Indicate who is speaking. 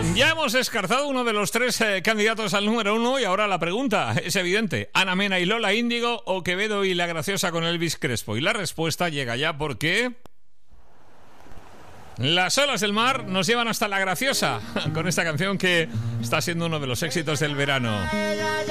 Speaker 1: Ya hemos descartado uno de los tres candidatos al número 1 y ahora la pregunta es evidente. ¿Ana Mena y Lola Índigo o Quevedo y La Graciosa con Elvis Crespo? Y la respuesta llega ya porque... las olas del mar nos llevan hasta La Graciosa con esta canción que está siendo uno de los éxitos del verano.